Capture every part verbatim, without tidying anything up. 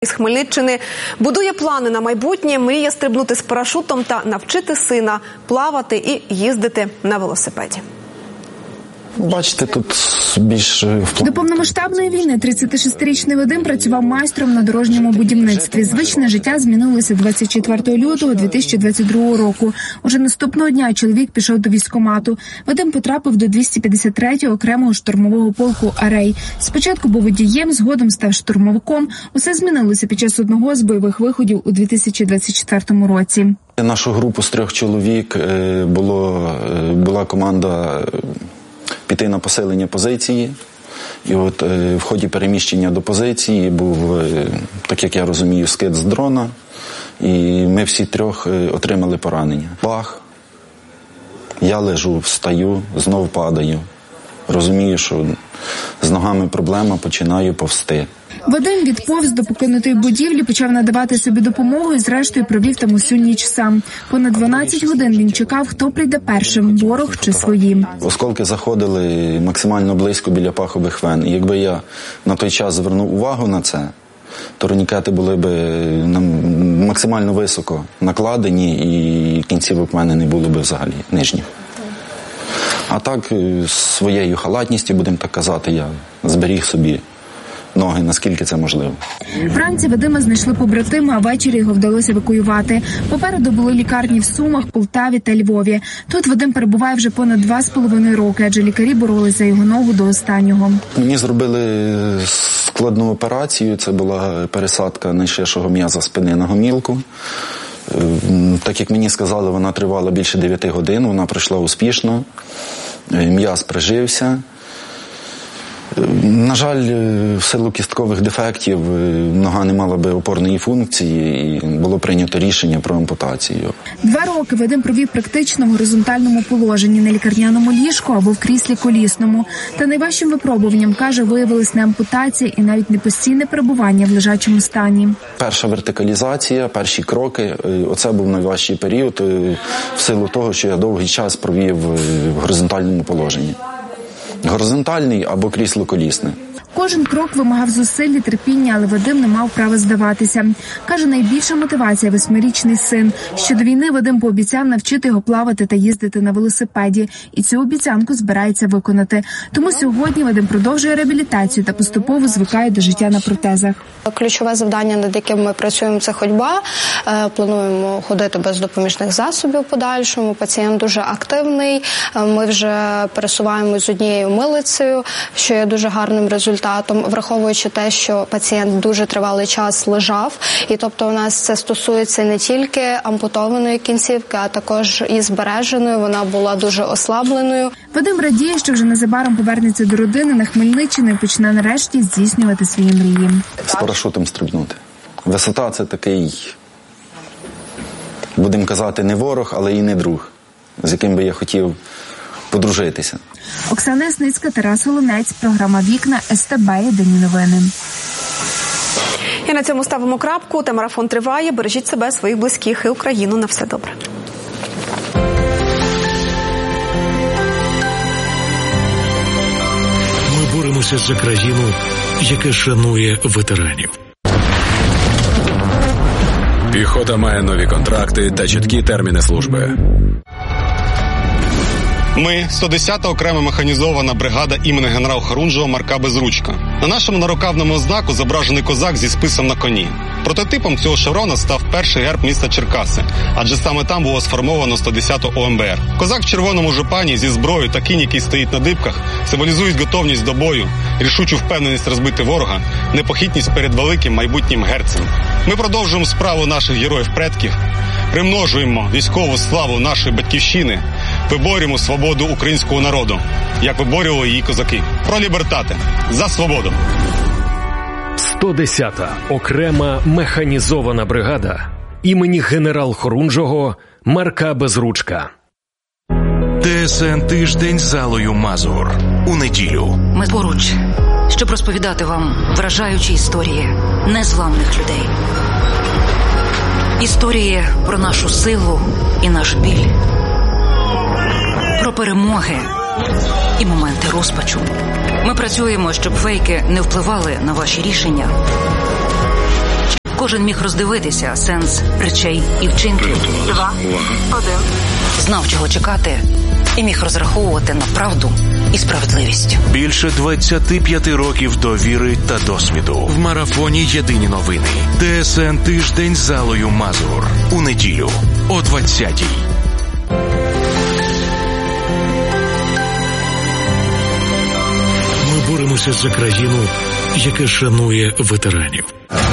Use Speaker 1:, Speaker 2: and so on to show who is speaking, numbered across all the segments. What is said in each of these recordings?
Speaker 1: Із Хмельниччини будує плани на майбутнє, мріє стрибнути з парашутом та навчити сина плавати і їздити на велосипеді.
Speaker 2: Бачите, тут більш вплив.
Speaker 3: До повномасштабної війни тридцятишестирічний Вадим працював майстром на дорожньому будівництві. Звичне життя змінилося двадцять четвертого лютого дві тисячі двадцять другого року. Уже наступного дня чоловік пішов до військкомату. Вадим потрапив до двісті п'ятдесят третього окремого штурмового полку «Арей». Спочатку був водієм, згодом став штурмовиком. Усе змінилося під час одного з бойових виходів у дві тисячі двадцять четвертому році.
Speaker 2: Нашу групу з трьох чоловік було, була команда піти на посилення позиції. І от е, в ході переміщення до позиції був, е, так як я розумію, скид з дрона. І ми всі трьох е, отримали поранення. Бах! Я лежу, встаю, знов падаю. Розумію, що з ногами проблема, починаю повзти.
Speaker 3: Вадим відповз до покинутої будівлі, почав надавати собі допомогу і зрештою провів там усю ніч сам. Понад дванадцять годин він чекав, хто прийде першим, ворог чи свої.
Speaker 2: Осколки заходили максимально близько біля пахових вен. І якби я на той час звернув увагу на це, турнікети були б максимально високо накладені і кінцівок в мене не було б взагалі нижніх. А так, своєю халатністю, будемо так казати, я зберіг собі ноги, наскільки це можливо.
Speaker 3: Вранці Вадима знайшли побратими, а ввечері його вдалося евакуювати. Попереду були лікарні в Сумах, Полтаві та Львові. Тут Вадим перебуває вже понад два з половиною роки, адже лікарі боролися за його ногу до останнього.
Speaker 2: Мені зробили складну операцію. Це була пересадка найширшого м'яза спини на гомілку. Так як мені сказали, вона тривала більше дев'яти годин, вона пройшла успішно, м'яз прижився. На жаль, в силу кісткових дефектів нога не мала би опорної функції і було прийнято рішення про ампутацію.
Speaker 3: Два роки Вадим провів практично в горизонтальному положенні, на лікарняному ліжку або в кріслі колісному. Та найважчим випробуванням, каже, виявилась не ампутація і навіть не постійне перебування в лежачому стані. Перша
Speaker 2: вертикалізація, перші кроки – оце був найважчий період в силу того, що я довгий час провів в горизонтальному положенні. Горизонтальний або крісло-колісне.
Speaker 3: Кожен крок вимагав зусиль і терпіння, але Вадим не мав права здаватися. Каже, найбільша мотивація – восьмирічний син. Ще до війни Вадим пообіцяв навчити його плавати та їздити на велосипеді. І цю обіцянку збирається виконати. Тому сьогодні Вадим продовжує реабілітацію та поступово звикає до життя на протезах.
Speaker 4: Ключове завдання, над яким ми працюємо, це ходьба. Плануємо ходити без допоміжних засобів в подальшому. Пацієнт дуже активний. Ми вже пересуваємось з однією милицею, що є дуже гарним результатом. Враховуючи те, що пацієнт дуже тривалий час лежав, і тобто у нас це стосується не тільки ампутованої кінцівки, а також і збереженої, вона була дуже ослабленою.
Speaker 3: Вадим радіє, що вже незабаром повернеться до родини на Хмельниччину і почне нарешті здійснювати свої мрії.
Speaker 2: З парашутом стрибнути. Висота – це такий, будемо казати, не ворог, але і не друг, з яким би я хотів подружитися.
Speaker 3: Оксана Ясницька, Тарас Голонець, програма «Вікна», ес те бе, єдині новини.
Speaker 1: І на цьому ставимо крапку. Та марафон триває. Бережіть себе, своїх близьких і Україну. На все добре.
Speaker 5: Ми боремося за країну, яка шанує ветеранів.
Speaker 6: Піхота має нові контракти та чіткі терміни служби.
Speaker 7: Ми – сто десята окрема механізована бригада імені генерала Хорунжого Марка Безручка. На нашому нарукавному знаку зображений козак зі списом на коні. Прототипом цього шеврона став перший герб міста Черкаси, адже саме там було сформовано сто десяту о ем бе ер. Козак в червоному жупані зі зброєю та кінь, який стоїть на дибках, символізують готовність до бою, рішучу впевненість розбити ворога, непохитність перед великим майбутнім герцем. Ми продовжуємо справу наших героїв-предків, примножуємо військову славу нашої батьківщини, виборюємо свободу українського народу, як виборювали її козаки. Про лібертате. За свободу.
Speaker 5: сто десята окрема механізована бригада імені генерал Хорунжого Марка Безручка.
Speaker 8: те ес ен «Тиждень з Аллою Мазур» у неділю.
Speaker 9: Ми поруч, щоб розповідати вам вражаючі історії незламних людей. Історії про нашу силу і наш біль. Про перемоги і моменти розпачу. Ми працюємо, щоб фейки не впливали на ваші рішення. кожен міг роздивитися сенс речей і вчинків. Два, один. Знав, чого чекати, і міг розраховувати на правду і справедливість.
Speaker 8: Більше двадцяти п'яти років довіри та досвіду. В марафоні «Єдині новини». ТСН «Тиждень» з Аллою Мазур. У неділю о двадцятій.
Speaker 5: Ми боремося за країну, яка шанує ветеранів.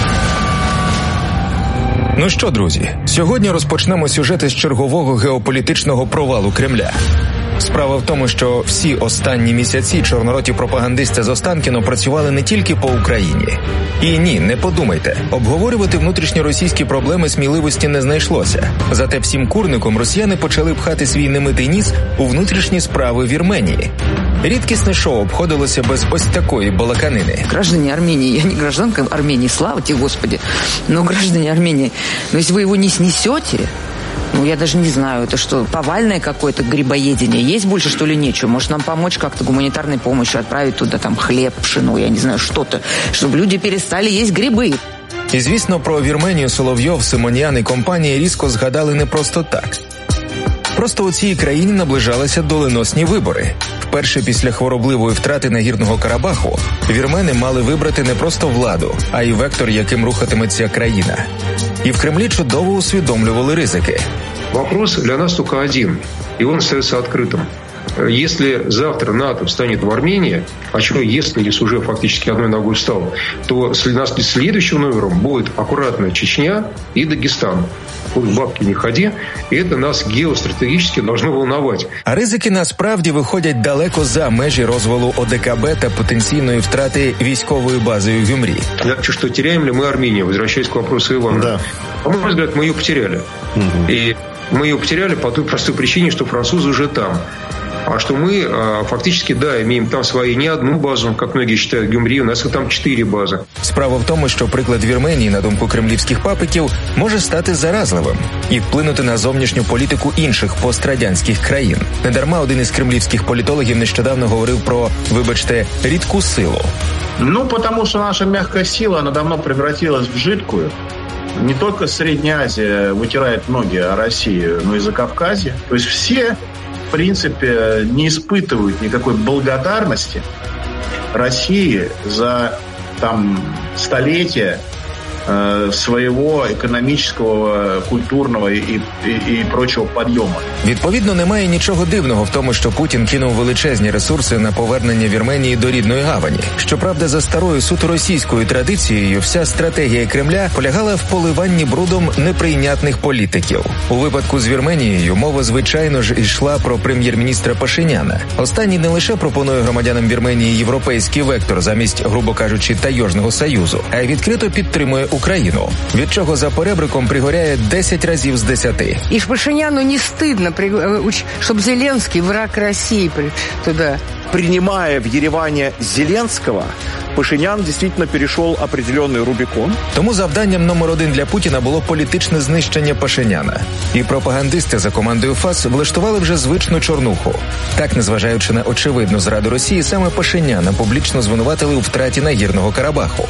Speaker 10: Ну що, друзі, сьогодні розпочнемо сюжет із чергового геополітичного провалу Кремля. Справа в тому, що всі останні місяці чорнороті пропагандисти з Останкіно працювали не тільки по Україні. І ні, не подумайте, обговорювати внутрішньоросійські проблеми сміливості не знайшлося. Зате всім курником росіяни почали пхати свій немитий ніс у внутрішні справи Вірменії. Рідкісне шоу обходилося без ось такої балаканини.
Speaker 11: Граждане Армении, я не гражданка Армении, слава тебе, Господи, но граждане Армении, но если вы его не снесете, ну, я даже не знаю, это что, повальное какое-то грибоедение? Есть больше, что ли, нечего? Может, нам помочь как-то гуманитарной помощью, отправить туда там хлеб, пшено, я не знаю, что-то, чтобы люди перестали есть гриби?
Speaker 10: І, звісно, про Вірменію Соловйов, Симоньян і компанії різко згадали не просто так. Просто у цій країні наближалися доленосні вибори. Вперше після хворобливої втрати Нагірного Карабаху вірмени мали вибрати не просто владу, а й вектор, яким рухатиметься країна. І в Кремлі чудово усвідомлювали ризики.
Speaker 12: Вопрос для нас только один, и он остается открытым. Если завтра НАТО станет в Армении, а что если, если уже фактически одной ногой встал, то следующим номером будет аккуратно Чечня и Дагестан. В бабки не ходи, і це нас геостратегічно должно волновати.
Speaker 10: А ризики насправді виходять далеко за межі розвалу О Де Ка Бе та потенційної втрати військової бази у Гюмрі.
Speaker 12: Что теряем ли мы Армению, возвращаясь к вопросу Ивана? Да. По моему взгляду, мы ее потеряли. Угу. И мы ее потеряли по той простой причине, что французы уже там. А что мы а, фактически, да, имеем там свою не одну базу, как многие считают, Гюмрі, у нас там чотири бази.
Speaker 10: Справа в тому, що приклад Вірменії, на думку кремлівських папиків, може стати заразливим і вплинути на зовнішню політику інших пострадянських країн. Недарма один із кремлівських політологів нещодавно говорив про, вибачте, рідку силу.
Speaker 13: Ну, потому что наша мягкая сила, она давно превратилась в жидкую. Не только Средняя Азия вытирает ноги о России, но и Закавказье. То есть все, в принципе, не испытывают никакой благодарности России за там столетия э, своего экономического, культурного и, и, и прочего подъема.
Speaker 10: Відповідно, немає нічого дивного в тому, що Путін кинув величезні ресурси на повернення Вірменії до рідної гавані. Щоправда, за старою суто російською традицією, вся стратегія Кремля полягала в поливанні брудом неприйнятних політиків. У випадку з Вірменією мова, звичайно ж, йшла про прем'єр-міністра Пашиняна. Останній не лише пропонує громадянам Вірменії європейський вектор замість, грубо кажучи, Тайожного союзу, а й відкрито підтримує Україну, від чого за перебриком пригоряє десять разів з десяти.
Speaker 14: І ж Пашиняну не стидно, щоб Зеленський, враг Росії, туди.
Speaker 15: Принимая в Ереване Зеленского, Пашинян действительно перешел определенный Рубикон.
Speaker 10: Тому завданням номер один для Путіна було політичне знищення Пашиняна. І пропагандисти за командою ФАС влаштували вже звичну чорнуху. Так, незважаючи на очевидну зраду Росії, саме Пашиняна публічно звинуватили у втраті Нагірного Карабаху.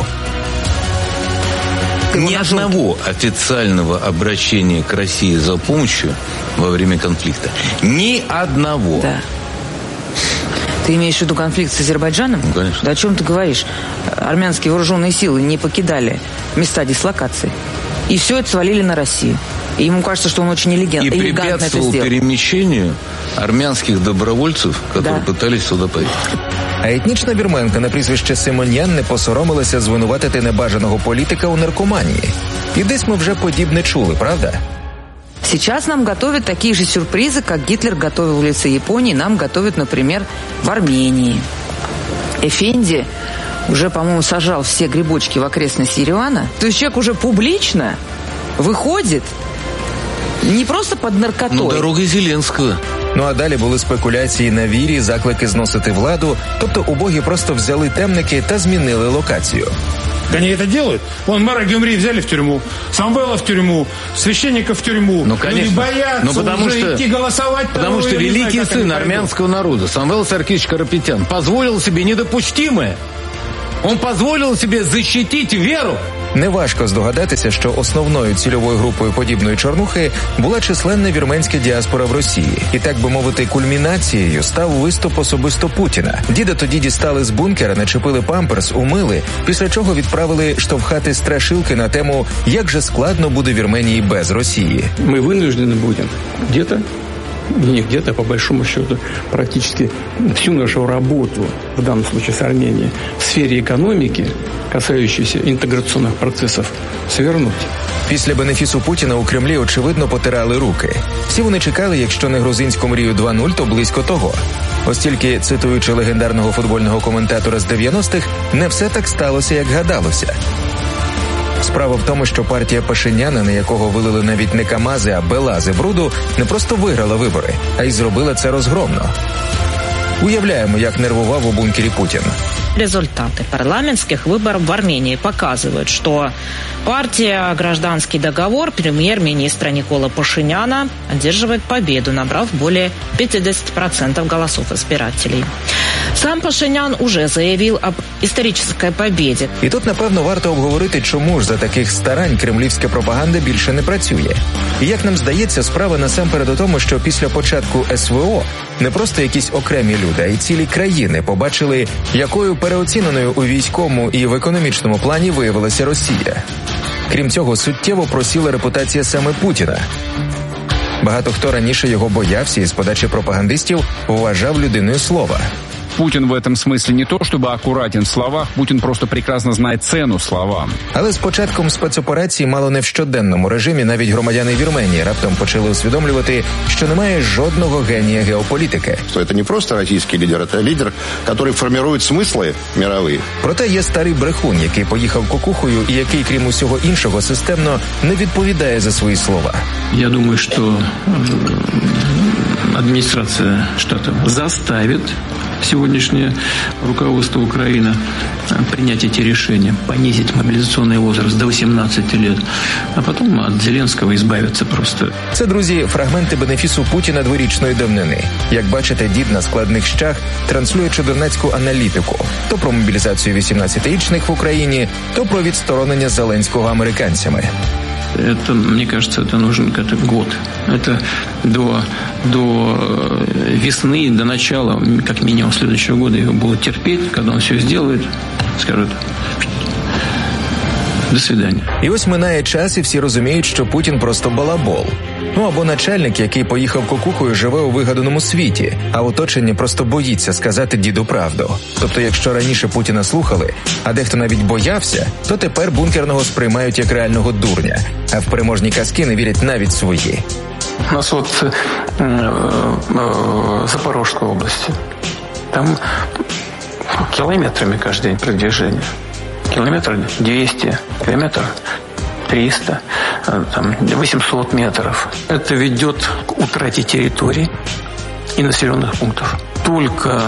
Speaker 16: Ни одного официального обращения к России за помощью во время конфликта. Ни одного.
Speaker 11: Да. Ты имеешь в виду конфликт с Азербайджаном?
Speaker 16: Ну, конечно.
Speaker 11: Да о чем ты говоришь? Армянские вооруженные силы не покидали места дислокации. И все это свалили на Россию. И ему кажется, что он очень элегантно,
Speaker 16: и
Speaker 11: элегантно это
Speaker 16: препятствовал
Speaker 11: сделал.
Speaker 16: перемещению армянских добровольцев, которые да. пытались сюда поехать.
Speaker 10: А етнічна вірменка на прізвище Симоньян не посоромилася звинуватити небажаного політика у наркоманії. І десь ми вже подібне чули, правда?
Speaker 11: Сейчас нам готовят такие же сюрпризы, как Гитлер готовил в лице Японии, нам готовят, например, в Армении. Эфенди уже, по-моему, сажал все грибочки в окрестности Еревана. То есть человек уже публично выходит не просто под наркотой.
Speaker 16: Ну, дорогой Зеленского.
Speaker 10: Ну а далі були спекуляції на вірі, заклики зносити владу, тобто убогі просто взяли темники та змінили локацію.
Speaker 17: Они это делают. Вон мэра Гюмри взяли в тюрьму, Самвела в тюрьму, священника в тюрьму.
Speaker 16: Ну, конечно.
Speaker 17: Люди боятся
Speaker 16: ну, потому
Speaker 17: уже
Speaker 16: что,
Speaker 17: идти голосовать.
Speaker 16: Потому что великий знаю, сын армянского народа, Самвел Саркисович Карапетян, позволил себе недопустимое. Он позволил себе защитить веру
Speaker 10: Неважко здогадатися, що основною цільовою групою подібної чорнухи була численна вірменська діаспора в Росії. І, так би мовити, кульмінацією став виступ особисто Путіна. Діда тоді дістали з бункера, начепили памперс, умили, після чого відправили штовхати страшилки на тему «Як же складно буде Вірменії без Росії».
Speaker 18: Ми вынуждены будем где-то, не где-то, по большому счету, практически всю нашу работу, в данном случае с Арменией, в сфере экономики, касающейся интеграционных процессов, свернуть.
Speaker 10: Після бенефісу Путіна у Кремлі, очевидно, потирали руки. Всі вони чекали, якщо не грузинську мрію два нуль, то близько того. Ось тільки, цитуючи легендарного футбольного коментатора з дев'яностих, не все так сталося, як гадалося. Справа в тому, що партія Пашиняна, на якого вилили навіть не камази, а белази бруду, не просто виграла вибори, а й зробила це розгромно. Уявляємо, як нервував у бункері Путін.
Speaker 19: Результаты парламентских выборов в Армении показывают, что партия «Гражданский договор» премьер-министра Никола Пашиняна одерживает победу, набрав более пятьдесят процентов голосов избирателей. Сам Пашинян уже заявил об історичній побіді.
Speaker 10: І тут, напевно, варто обговорити, чому ж за таких старань кремлівська пропаганда більше не працює. І, як нам здається, справа насамперед у тому, що після початку ес ве о не просто якісь окремі люди, а й цілі країни побачили, якою переоціненою у військовому і в економічному плані виявилася Росія. Крім цього, суттєво просіла репутація саме Путіна. Багато хто раніше його боявся і з подачі пропагандистів вважав людиною слова.
Speaker 20: Путин в этом смысле не то, чтобы аккуратен в словах, Путин просто прекрасно знает цену словам.
Speaker 10: Але з початком спецоперації мало не в щоденному режимі навіть громадяни Вірменії раптом почали усвідомлювати, що немає жодного генія геополітики.
Speaker 21: Що це не просто російський лідер, це лідер, який формує смисли мирові.
Speaker 10: Проте є старий брехун, який поїхав кукухою і який, крім усього іншого, системно не відповідає за свої слова.
Speaker 18: Я думаю, що администрация штата заставит сегодняшнее руководство Украины принять эти решения, понизить мобилизационный возраст до восемнадцати лет, а потом от Зеленского избавиться просто.
Speaker 10: Це, друзі, фрагменти бенефісу Путіна дворічної давнини. Як бачите, дід на складних щах транслює чудернацьку аналітику. То про мобілізацію вісімнадцятирічних в Україні, то про відсторонення Зеленського американцями.
Speaker 18: Это, мне кажется, это нужен как-то год. Это до, до весны, до начала, как минимум, следующего года его будут терпеть. Когда он все сделает, скажут «до свидания».
Speaker 10: І ось минає час, і всі розуміють, що Путін просто балабол. Ну або начальник, який поїхав кукухою, живе у вигаданому світі, а оточення просто боїться сказати діду правду. Тобто, якщо раніше Путіна слухали, а дехто навіть боявся, то тепер бункерного сприймають як реального дурня, а в переможні казки не вірять навіть свої.
Speaker 18: У нас от э, э, Запорожской области, там километрами каждый день продвижение. Километр двести, километр триста, там, восемьсот метров. Это ведет к утрате территорий и населенных пунктов. Только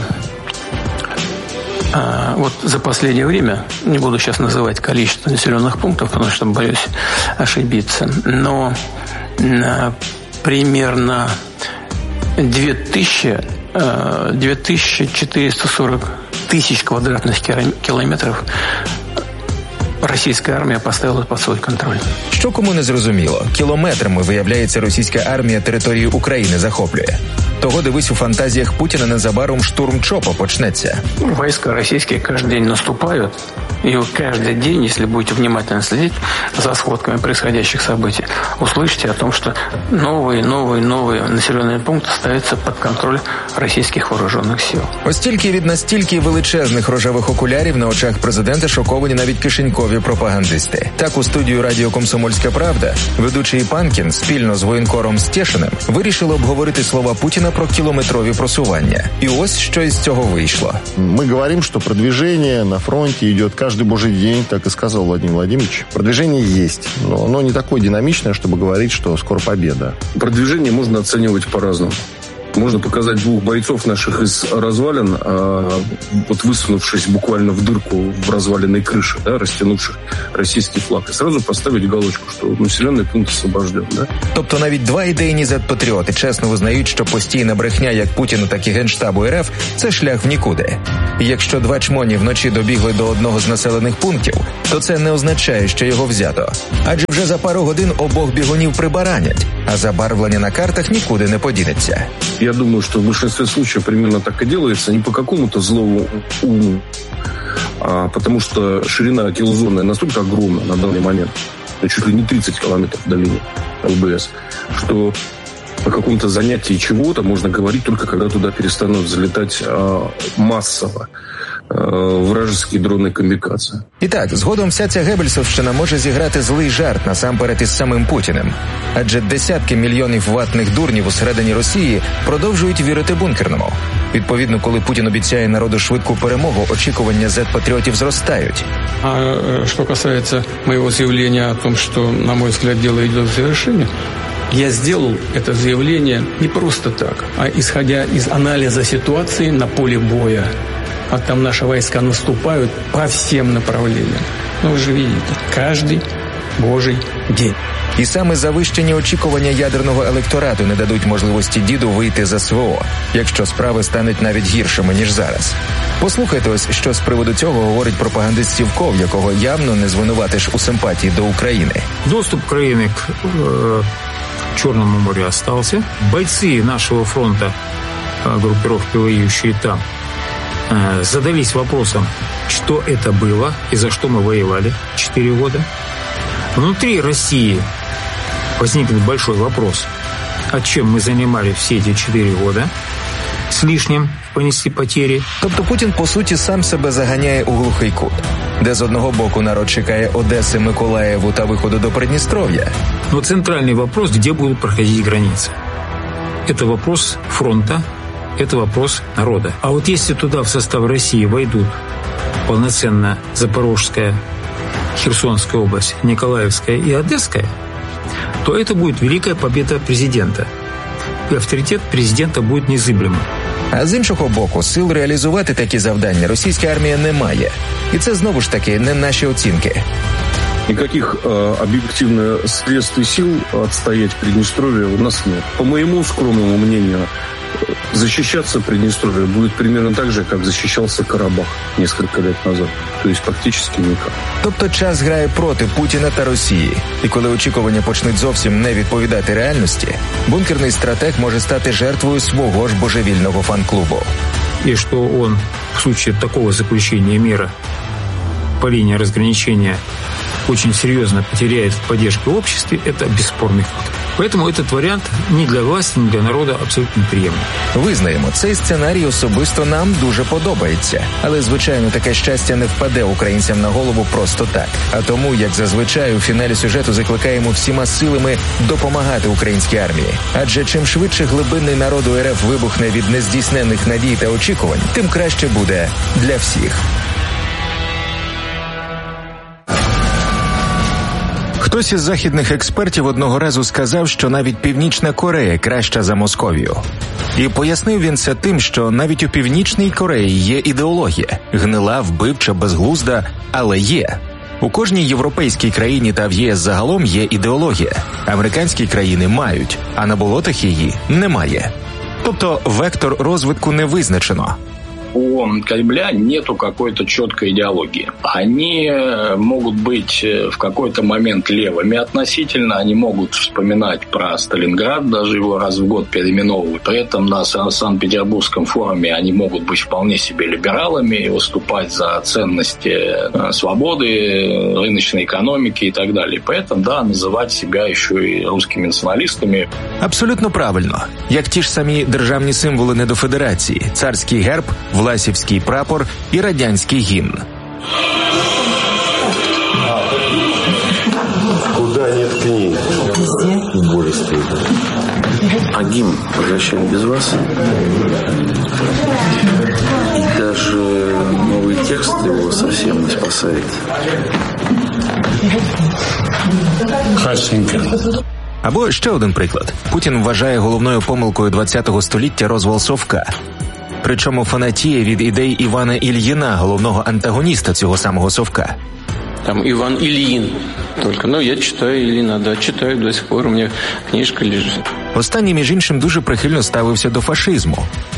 Speaker 18: а, вот за последнее время, не буду сейчас называть количество населенных пунктов, потому что боюсь ошибиться, но а, примерно две тысячи, а, две тысячи четыреста сорок тысяч квадратных километров російська армія поставила під свій контроль.
Speaker 10: Що кому не зрозуміло, кілометрами, виявляється, російська армія території України захоплює. Того, дивись, у фантазіях Путіна незабаром штурм ЧОПа почнеться.
Speaker 18: Войска российские каждый день наступают, и вы каждый день, если будете внимательно следить за сходками происходящих событий, услышите о том, что новые, новые, новые населенные пункты ставятся под контроль російських вооружених сил.
Speaker 10: Ось тільки від настільки величезних рожевих окулярів на очах президента шоковані навіть кишенькові пропагандисти. Так, у студію радіо «Комсомольська правда» ведучий Панкін спільно з воєнкором Стєшиним вирішили обговорити слова Путіна про кілометрові просування. І ось що із цього вийшло.
Speaker 21: Ми говоримо, що продвиження на фронті йде каждый божий день, так и сказал Владимир Владимирович. Продвижение есть, но оно не такое динамичное, чтобы говорить, что скоро победа.
Speaker 22: Продвижение можно оценивать по-разному.
Speaker 12: Можно показать двух бойцов наших из развалин, а, вот высунувшись буквально в дырку в разваленной крыше, да, растянувших российский флаг, и сразу поставить галочку, що населений пункт освобожден. Да?
Speaker 10: Тобто навіть два ідейні зет-патріоти чесно визнають, що постійна брехня як Путіну, так і Генштабу РФ – це шлях в нікуди. І якщо два чмоні вночі добігли до одного з населених пунктів, то це не означає, що його взято. Адже вже за пару годин обох бігунів прибаранять, а забарвлення на картах нікуди не подінеться.
Speaker 12: Я думаю, что в большинстве случаев примерно так и делается, не по какому-то злому уму, а потому что ширина килозоны настолько огромна на данный момент, чуть ли не тридцать километров в долине ЛБС, что о каком-то занятии чего-то можно говорить только когда туда перестанут залетать а, массово а, вражеські дрони камікадзе.
Speaker 10: І так, згодом вся ця геббельсовщина може зіграти злий жарт насамперед із самим Путіним. Адже десятки мільйонів ватних дурнів усередині Росії продовжують вірити бункерному. Відповідно, коли Путін обіцяє народу швидку перемогу, очікування зет-патріотів зростають.
Speaker 18: А що касається моєго заявлення о том, що, на мой взгляд, дело йде до завершення, я сделал это заявление не просто так, а исходя из анализа ситуации на поле боя. А там наши войска наступают по всем направлениям. Ну, вы же видите, каждый божий день.
Speaker 10: І саме завищені очікування ядерного електорату не дадуть можливості діду вийти з СВО, якщо справи стануть навіть гіршими, ніж зараз. Послухайте ось, що з приводу цього говорить пропагандист Сівков, якого явно не звинуватиш у симпатії до України.
Speaker 4: Доступ країни к э, Черному морю остался. Бойцы нашего фронта, э, группировки, воюющие там, э, задались вопросом, что это было и за что мы воевали четыре года. Внутри России возникнет большой вопрос, а чем мы занимали все эти четыре года с лишним, понести потери.
Speaker 10: Тобто Путін, по суті, сам себе заганяє у глухий кут, де з одного боку народ чекає Одеси, Миколаєву та виходу до Придністров'я.
Speaker 4: Но центральный вопрос, где будут проходить границы. Это вопрос фронта, это вопрос народа. А вот если туда в состав России войдут полноценно Запорожская, Херсонская область, Николаевская и Одесская, то это будет великая победа президента. І авторитет президента буде незыблемим.
Speaker 10: А з іншого боку, сил реалізувати такі завдання російська армія не має. І це знову ж таки не наші оцінки.
Speaker 12: Никаких э, объективных средств и сил отстоять Приднестровье у нас нет. По моему скромному мнению, защищаться Приднестровье будет примерно так же, как защищался Карабах несколько лет назад. То есть практически никак.
Speaker 10: Тобто час грає проти Путіна та Росії. І коли очікування почнуть зовсім не відповідати реальності, бункерний стратег може стати жертвою свого ж божевільного фан-клубу.
Speaker 4: И что он в случае такого заключения мира по линии разграничения очень серьезно потеряет в поддержке в обществе, это бесспорный факт. Поэтому этот варіант ні для власті, ні для народу абсолютно неприємний.
Speaker 10: Визнаємо, цей сценарій особисто нам дуже подобається. Але, звичайно, таке щастя не впаде українцям на голову просто так. А тому, як зазвичай, у фіналі сюжету закликаємо всіма силами допомагати українській армії. Адже чим швидше глибинний народу РФ вибухне від нездійснених надій та очікувань, тим краще буде для всіх. Хтось із західних експертів одного разу сказав, що навіть Північна Корея краща за Московію. І пояснив він це тим, що навіть у Північній Кореї є ідеологія. Гнила, вбивча, безглузда, але є. У кожній європейській країні та в ЄС загалом є ідеологія. Американські країни мають, а на болотах її немає. Тобто вектор розвитку не визначено.
Speaker 22: У Кремля нету какой-то четкой идеологии. Они могут быть в какой-то момент левыми относительно, они могут вспоминать про Сталинград, даже его раз в год переименовывать. При этом на Санкт-Петербургском форуме они могут быть вполне себе либералами и выступать за ценности свободы, рыночной экономики и так далее. Поэтому, да, называть себя еще и русскими националистами.
Speaker 10: Абсолютно правильно. Як ті ж самі державні символи недофедерації, царський герб, Власівський прапор і радянський гімн.
Speaker 23: Куда нет книг? Везде. Более стыдно.
Speaker 24: А гимн возвращаем без вас. И даже новый текст его совсем не спасает.
Speaker 17: Хасенька.
Speaker 10: Або ще один приклад. Путін вважає головною помилкою ХХ століття розвал Совка. Причому фанатіє від ідей Івана Ільїна, головного антагоніста цього самого Совка.
Speaker 18: Там Иван Ильин. Только, ну, я читаю Ильина, да, читаю до сих пор, у меня книжка лежит.
Speaker 10: Останній, між іншим, дуже прихильно ставився до фашизму.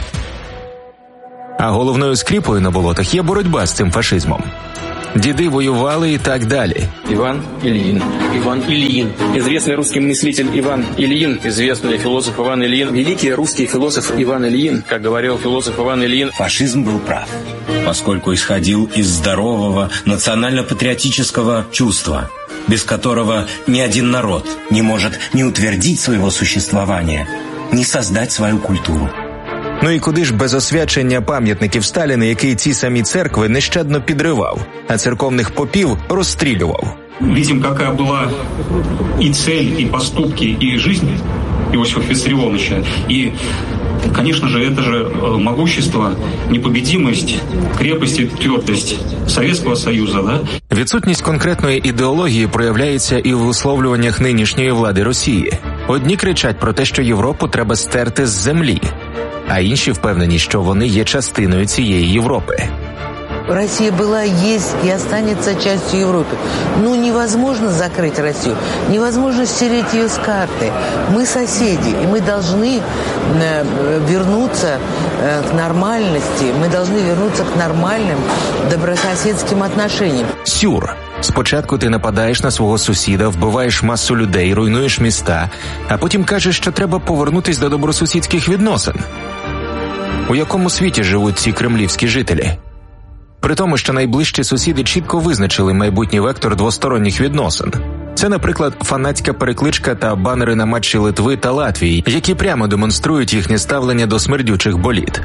Speaker 10: А головною скріпою на болотах є боротьба з цим фашизмом. Деды воевали и так далее.
Speaker 18: Иван Ильин. Иван Ильин. Известный русский мыслитель Иван Ильин. Известный философ Иван Ильин. Великий русский философ Иван Ильин. Как говорил философ Иван Ильин.
Speaker 1: Фашизм был прав, поскольку исходил из здорового национально-патриотического чувства, без которого ни один народ не может ни утвердить своего существования, ни создать свою культуру.
Speaker 10: Ну і куди ж без освячення пам'ятників Сталіна, який ці самі церкви нещадно підривав, а церковних попів розстрілював.
Speaker 2: Видим, какая была и цель, и поступки, и жизнь Иосифа Виссарионовича. И, конечно же, это же могущество, непобедимость, крепость и твердость Советского Союза, да?
Speaker 10: Відсутність конкретної ідеології проявляється і в висловлюваннях нинішньої влади Росії. Одні кричать про те, що Європу треба стерти з землі, а інші впевнені, що вони є частиною цієї Європи.
Speaker 3: Россия была, есть и останется частью Европы. Ну, невозможно закрыть Россию, невозможно стереть ее с карты. Мы соседи, и мы должны вернуться к нормальности, мы должны вернуться к нормальным добрососедским отношениям.
Speaker 10: Сюр. Спочатку ти нападаєш на свого сусіда, вбиваєш масу людей, руйнуєш міста, а потім кажеш, що треба повернутись до добросусідських відносин. У якому світі живуть ці кремлівські жителі? При тому, що найближчі сусіди чітко визначили майбутній вектор двосторонніх відносин. Це, наприклад, фанатська перекличка та банери на матчі Литви та Латвії, які прямо демонструють їхнє ставлення до смердючих боліт.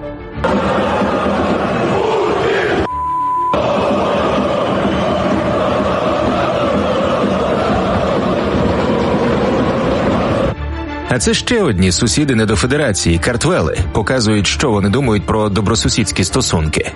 Speaker 10: А це ще одні сусіди недофедерації, картвели, показують, що вони думають про добросусідські стосунки.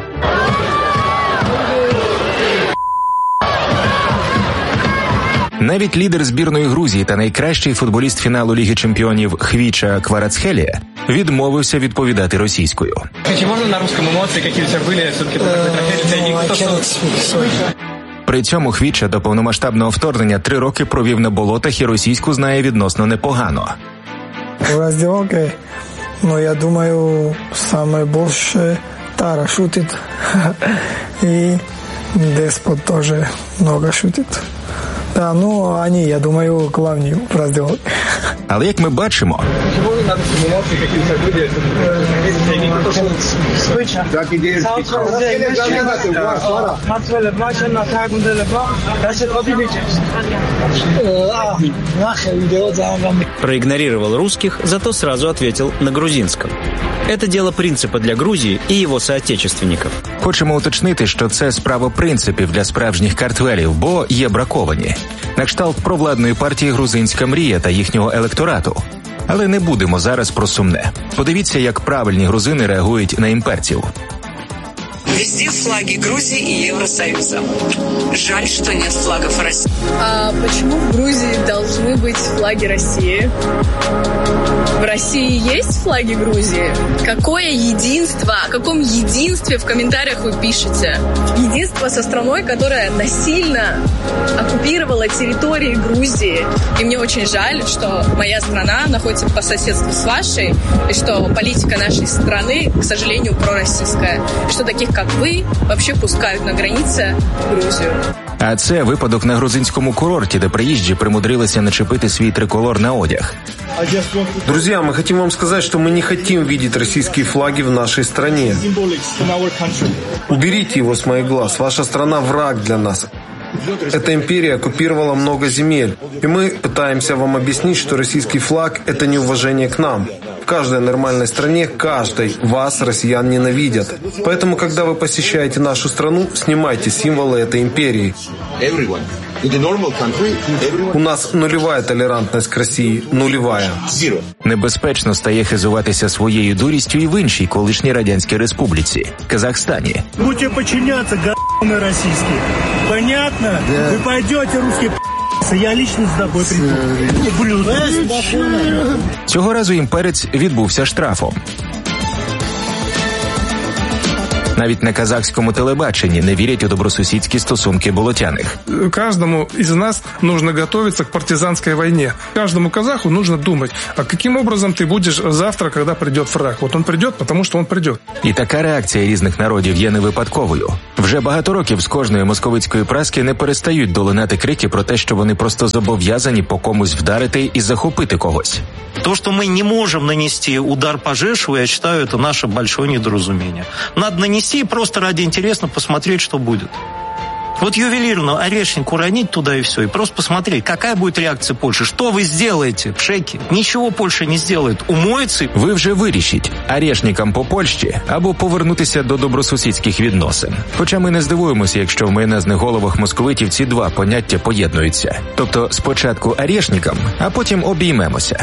Speaker 10: Навіть лідер збірної Грузії та найкращий футболіст фіналу Ліги чемпіонів Хвіча Кварацхелія відмовився відповідати російською.
Speaker 6: Чи можна на русскому емоції якісь були все-таки?
Speaker 10: При цьому Хвіча до повномасштабного вторгнення три роки провів на болотах і російську знає відносно непогано.
Speaker 25: У розділки, ну, я думаю, саме більше Тара шутить. І Деспот теж много шутить. Да, ну, вони, я думаю, главні в розділки.
Speaker 10: Але як ми бачимо,
Speaker 26: проигнорировал русских, зато сразу ответил на грузинском. Это дело принципа для Грузии и его соотечественников.
Speaker 10: Хочемо уточнити, що це справа принципів для справжніх картвелів, бо є браковані. На кшталт провладної партії «Грузинська мрія» та їхнього електорату. Але не будемо зараз про сумне. Подивіться, як правильні грузини реагують на імперців.
Speaker 27: Везде флаги Грузии и Евросоюза. Жаль, что нет флагов России.
Speaker 28: А почему в Грузии должны быть флаги России? В России есть флаги Грузии? Какое единство? О каком единстве в комментариях вы пишете? Единство со страной, которая насильно оккупировала территории Грузии. И мне очень жаль, что моя страна находится по соседству с вашей, и что политика нашей страны, к сожалению, пророссийская. И что таких, как ви, вообще пускають на границі Грузію.
Speaker 10: А це випадок на грузинському курорті, де приїжджі примудрилися начепити свій триколор на одяг.
Speaker 29: Друзья, мы хотим вам сказать, что мы не хотим видеть российские флаги в нашей стране. Уберите его с моих глаз. Ваша страна враг для нас. Эта империя оккупировала много земель, и мы пытаемся вам объяснить, что российский флаг – это неуважение к нам. В каждой нормальной стране, каждой, вас, россиян, ненавидят. Поэтому, когда вы посещаете нашу страну, снимайте символы этой империи. У нас нулевая толерантность к Росії, нулевая.
Speaker 10: Небезпечно стає хизуватися своєю дурістю і в іншій колишній Радянській Республіці – Казахстані.
Speaker 30: Будете подчиняться, г***ны российские. Понятно? Да. Вы пойдете, русские
Speaker 5: Я лично з тобою приду.
Speaker 10: Цього разу імперець відбувся штрафом. Навіть на казахському телебаченні не вірять у добросусідські стосунки болотяних.
Speaker 7: Каждому из нас нужно готовиться к партизанской войне. Каждому казаху нужно думать, а каким образом ты будешь завтра, когда придет враг. Вот он придет, потому что он придет.
Speaker 10: І така реакція різних народів є не випадковою. Вже багато років з кожної московицької праски не перестають долинати крики про те, що вони просто зобов'язані по комусь вдарити і захопити когось.
Speaker 8: То, что мы не можем нанести удар по Жешеву, я считаю, это наше большое недоразумение. Надо нанести и просто ради интересно посмотреть, что будет. Вот ювелирно орешник уронить туда и все, и просто посмотреть, какая будет реакция Польши. Что вы сделаете, пшеки? Ничего Польша не сделает. Умоется.
Speaker 10: Ви вже вирішіть, орешникам по Польщі або повернутися до добросусідських відносин. Хоча ми не здивуємося, якщо в майонезних головах московитів ці два поняття поєднуються. Тобто спочатку орешникам, а потім обіймемося.